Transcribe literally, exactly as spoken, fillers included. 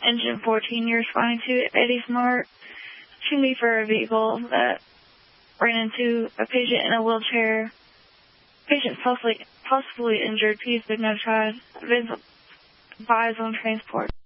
Engine fourteen, you're responding to Eddie Smart. Can be for a vehicle that ran into a patient in a wheelchair. Patient possibly, possibly injured. Please be notified. Advise on transport.